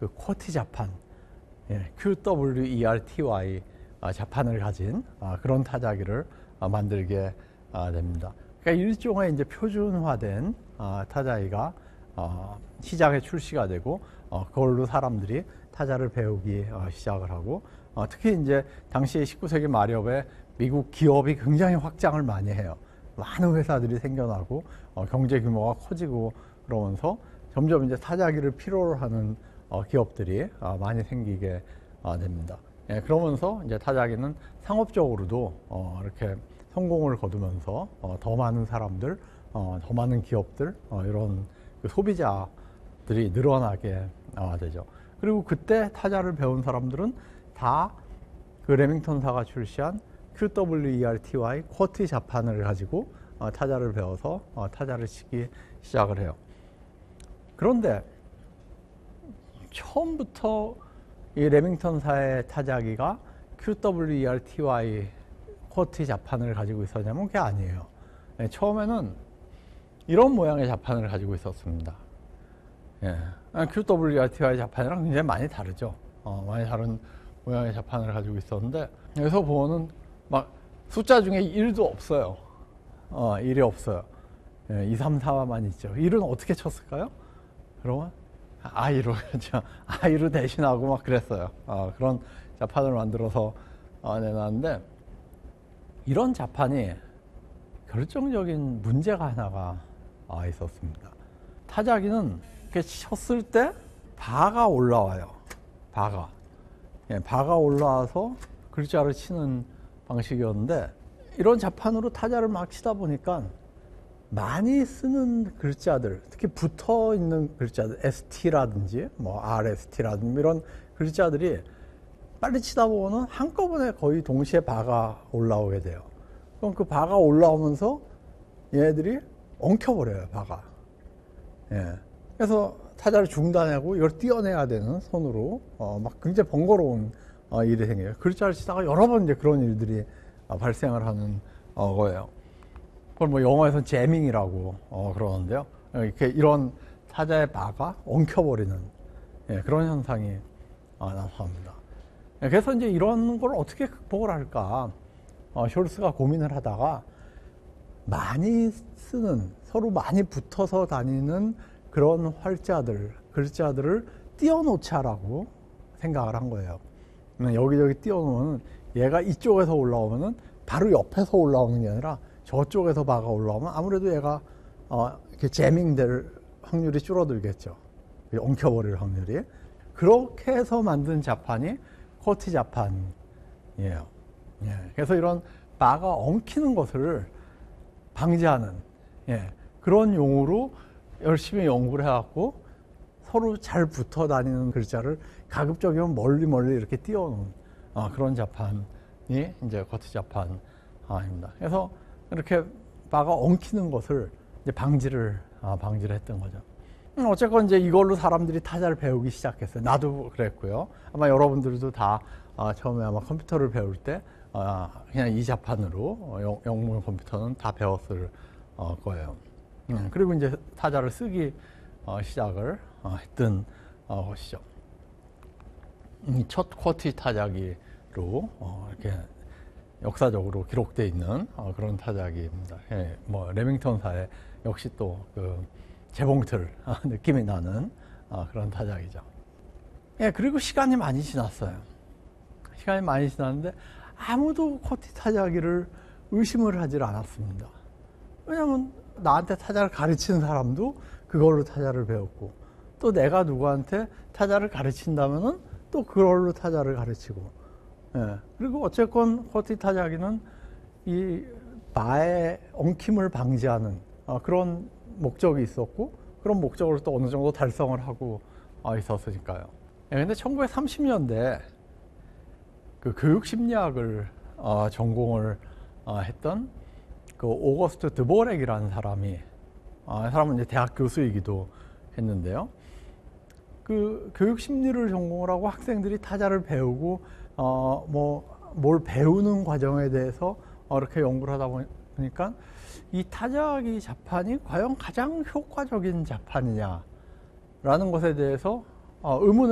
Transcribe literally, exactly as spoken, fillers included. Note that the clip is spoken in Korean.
그 쿼티 자판, 예, 큐 더블유 이 알 티 와이 아, 자판을 가진 아, 그런 타자기를 아, 만들게 아, 됩니다. 그러니까 일종의 이제 표준화된 아, 타자기가 어, 시장에 출시가 되고 어, 그걸로 사람들이 타자를 배우기 어, 시작을 하고 어, 특히 이제 당시 십구 세기 말엽에 미국 기업이 굉장히 확장을 많이 해요. 많은 회사들이 생겨나고 어, 경제 규모가 커지고 그러면서 점점 이제 타자기를 필요로 하는 어, 기업들이 어, 많이 생기게 어, 됩니다. 예, 그러면서 이제 타자기는 상업적으로도 어, 이렇게 성공을 거두면서 어, 더 많은 사람들, 어, 더 많은 기업들, 어, 이런 그 소비자들이 늘어나게 어, 되죠. 그리고 그때 타자를 배운 사람들은 다 그 레밍턴사가 출시한 큐 더블유 이 알 티 와이 쿼티 자판을 가지고 어, 타자를 배워서 어, 타자를 치기 시작을 해요. 그런데 처음부터 이 레밍턴사의 타자기가 큐 더블유 이 알 티 와이 쿼티 자판을 가지고 있었냐면 그게 아니에요. 네, 처음에는 이런 모양의 자판을 가지고 있었습니다. 예, 큐 더블유 이 알 티 와이 자판이랑 굉장히 많이 다르죠. 어, 많이 다른 모양의 자판을 가지고 있었는데 여기서 보면은 막 숫자 중에 일도 없어요. 어, 일이 없어요. 예, 이, 삼, 사만 있죠. 일은 어떻게 쳤을까요? 그러면 아이로, 그렇죠. 아이로 대신하고 막 그랬어요. 어, 그런 자판을 만들어서 어, 내놨는데 이런 자판이 결정적인 문제가 하나가 어, 있었습니다. 타자기는 이렇게 쳤을 때 바가 올라와요. 바가. 예, 바가 올라와서 글자를 치는 방식이었는데 이런 자판으로 타자를 막 치다 보니까 많이 쓰는 글자들, 특히 붙어 있는 글자들, 에스티라든지 뭐 알에스티라든지 이런 글자들이 빨리 치다 보면은 한꺼번에 거의 동시에 바가 올라오게 돼요. 그럼 그 바가 올라오면서 얘네들이 엉켜버려요, 바가. 예. 그래서 타자를 중단하고 이걸 띄어내야 되는 손으로 어, 막 굉장히 번거로운 어, 일이 생겨요. 글자를 치다가 여러 번 이제 그런 일들이 어, 발생을 하는 어, 거예요. 그걸 뭐 영어에서는 재밍이라고 어, 그러는데요. 이렇게 이런 타자의 바가 엉켜버리는 예, 그런 현상이 어, 나타납니다. 예, 그래서 이제 이런 걸 어떻게 극복을 할까? 어, 숄스가 고민을 하다가 많이 쓰는 서로 많이 붙어서 다니는 그런 활자들, 글자들을 띄워놓자라고 생각을 한 거예요. 여기저기 띄워놓으면 얘가 이쪽에서 올라오면은 바로 옆에서 올라오는 게 아니라 저쪽에서 바가 올라오면 아무래도 얘가 어, 이렇게 재밍될 확률이 줄어들겠죠. 엉켜버릴 확률이. 그렇게 해서 만든 자판이 쿼티 자판이에요. 예. 그래서 이런 바가 엉키는 것을 방지하는 예. 그런 용어로 열심히 연구를 해갖고 서로 잘 붙어 다니는 글자를 가급적이면 멀리 멀리 이렇게 띄워놓은 어, 그런 자판이 이제 쿼티 자판입니다. 그래서 이렇게 바가 엉키는 것을 이제 방지를 아, 방지를 했던 거죠. 음, 어쨌건 이제 이걸로 사람들이 타자를 배우기 시작했어요. 나도 그랬고요. 아마 여러분들도 다 아, 처음에 아마 컴퓨터를 배울 때 아, 그냥 이 자판으로 어, 영, 영문 컴퓨터는 다 배웠을 어, 거예요. 음, 그리고 이제 타자를 쓰기 어, 시작을 어, 했던 어, 것이죠. 이 첫 쿼티 타자기로 어, 이렇게 역사적으로 기록되어 있는 어, 그런 타자기입니다. 예, 뭐 레밍턴사의 역시 또 그 재봉틀 어, 느낌이 나는 어, 그런 타자기죠. 예, 그리고 시간이 많이 지났어요. 시간이 많이 지났는데 아무도 쿼티 타자기를 의심을 하질 않았습니다. 왜냐하면 나한테 타자를 가르치는 사람도 그걸로 타자를 배웠고 또 내가 누구한테 타자를 가르친다면은 또 그걸로 타자를 가르치고 예. 그리고 어쨌건 쿼티 타자기는 이 바의 엉킴을 방지하는 어, 그런 목적이 있었고 그런 목적을 또 어느 정도 달성을 하고 어, 있었으니까요. 예, 근데 천구백삼십 년대 그 교육심리학을 어, 전공을 어, 했던 그 오거스트 드보렉이라는 사람이 아, 사람은 이제 대학 교수이기도 했는데요. 그 교육 심리를 전공을 하고 학생들이 타자를 배우고 어, 뭐 뭘 배우는 과정에 대해서 어, 이렇게 연구를 하다 보니까 이 타자기 자판이 과연 가장 효과적인 자판이냐라는 것에 대해서 어, 의문을